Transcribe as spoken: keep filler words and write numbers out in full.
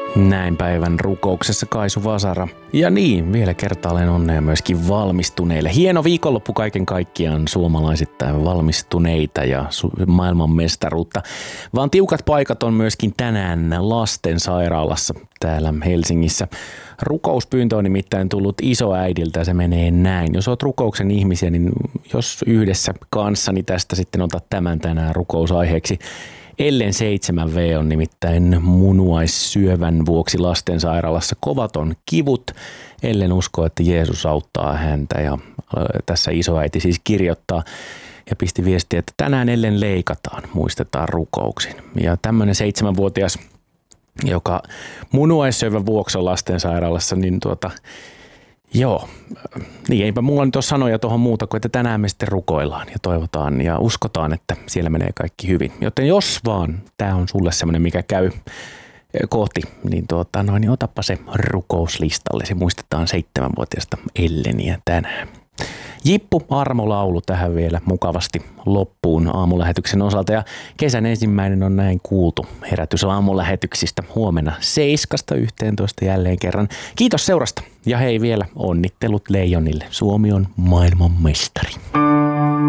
Näin päivän rukouksessa Kaisu Vasara. Ja niin, vielä kertaalleen onnea myöskin valmistuneille. Hieno viikonloppu kaiken kaikkiaan suomalaisittain valmistuneita ja su- maailmanmestaruutta. Vaan tiukat paikat on myöskin tänään lastensairaalassa täällä Helsingissä. Rukouspyyntö on nimittäin tullut isoäidiltä ja se menee näin. Jos oot rukouksen ihmisiä, niin jos yhdessä kanssani tästä sitten otat tämän tänään rukousaiheeksi. Ellen seitsemän vuotias on nimittäin munuaissyövän vuoksi lastensairaalassa. Kovat on kivut. Ellen uskoo, että Jeesus auttaa häntä ja tässä isoäiti siis kirjoittaa ja pisti viestiä, että tänään Ellen leikataan, muistetaan rukouksin. Ja tämmöinen seitsemänvuotias, joka munuaissyövän vuoksi on lastensairaalassa, niin tuota... Joo, niin eipä mulla nyt ole sanoja tuohon muuta kuin, että tänään me sitten rukoillaan ja toivotaan ja uskotaan, että siellä menee kaikki hyvin. Joten jos vaan tämä on sulle semmoinen, mikä käy kohti, niin, tuota, noin, niin otappa se rukouslistalle. Se muistetaan seitsemänvuotiaasta Elleniä tänään. Jippu armolaulu tähän vielä mukavasti loppuun aamulähetyksen osalta ja kesän ensimmäinen on näin kuultu herätys aamulähetyksistä huomenna seiskasta yhteentoista jälleen kerran. Kiitos seurasta ja hei vielä onnittelut Leijonille. Suomi on maailmanmestari.